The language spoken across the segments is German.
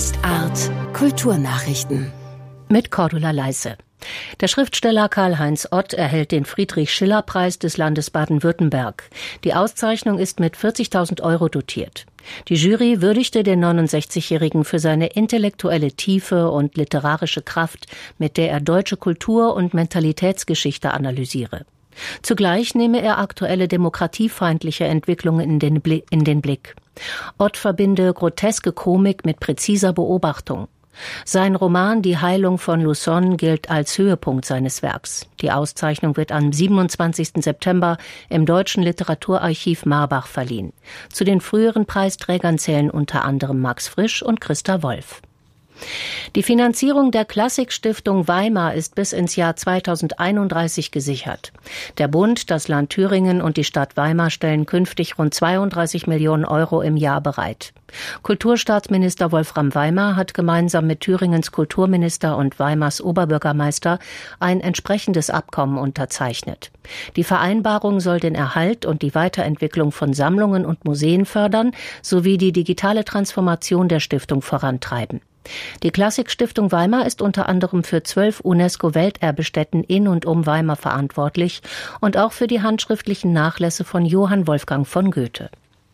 Westart Kulturnachrichten mit Cordula Leisse. Der Schriftsteller Karl-Heinz Ott erhält den Friedrich-Schiller-Preis des Landes Baden-Württemberg. Die Auszeichnung ist mit 40.000 € dotiert. Die Jury würdigte den 69-Jährigen für seine intellektuelle Tiefe und literarische Kraft, mit der er deutsche Kultur- und Mentalitätsgeschichte analysiere. Zugleich nehme er aktuelle demokratiefeindliche Entwicklungen in den Blick. Ott verbinde groteske Komik mit präziser Beobachtung. Sein Roman »Die Heilung von Luzon« gilt als Höhepunkt seines Werks. Die Auszeichnung wird am 27. September im Deutschen Literaturarchiv Marbach verliehen. Zu den früheren Preisträgern zählen unter anderem Max Frisch und Christa Wolf. Die Finanzierung der Klassik-Stiftung Weimar ist bis ins Jahr 2031 gesichert. Der Bund, das Land Thüringen und die Stadt Weimar stellen künftig rund 32 Millionen € im Jahr bereit. Kulturstaatsminister Wolfram Weimar hat gemeinsam mit Thüringens Kulturminister und Weimars Oberbürgermeister ein entsprechendes Abkommen unterzeichnet. Die Vereinbarung soll den Erhalt und die Weiterentwicklung von Sammlungen und Museen fördern sowie die digitale Transformation der Stiftung vorantreiben. Die Klassik-Stiftung Weimar ist unter anderem für 12 UNESCO-Welterbestätten in und um Weimar verantwortlich und auch für die handschriftlichen Nachlässe von Johann Wolfgang von Goethe.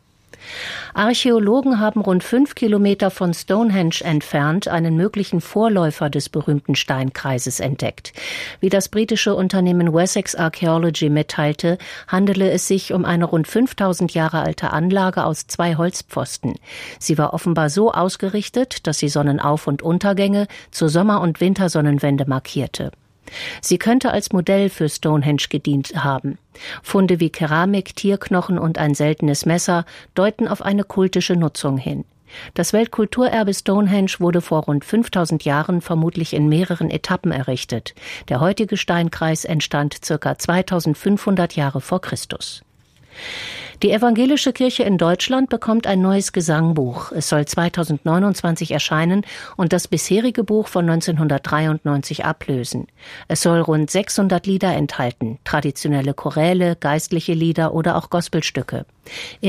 Archäologen haben rund 5 Kilometer von Stonehenge entfernt einen möglichen Vorläufer des berühmten Steinkreises entdeckt. Wie das britische Unternehmen Wessex Archaeology mitteilte, handele es sich um eine rund 5000 Jahre alte Anlage aus 2 Holzpfosten. Sie war offenbar so ausgerichtet, dass sie Sonnenauf- und Untergänge zur Sommer- und Wintersonnenwende markierte. Sie könnte als Modell für Stonehenge gedient haben. Funde wie Keramik, Tierknochen und ein seltenes Messer deuten auf eine kultische Nutzung hin. Das Weltkulturerbe Stonehenge wurde vor rund 5000 Jahren vermutlich in mehreren Etappen errichtet. Der heutige Steinkreis entstand ca. 2500 Jahre vor Christus. Die evangelische Kirche in Deutschland bekommt ein neues Gesangbuch. Es soll 2029 erscheinen und das bisherige Buch von 1993 ablösen. Es soll rund 600 Lieder enthalten, traditionelle Choräle, geistliche Lieder oder auch Gospelstücke.